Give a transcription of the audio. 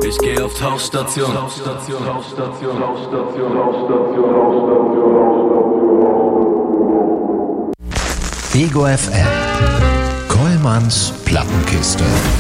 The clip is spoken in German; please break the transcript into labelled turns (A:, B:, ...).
A: Ich geh auf Tauchstation.
B: Ego FM. Kollmanns Plattenkiste.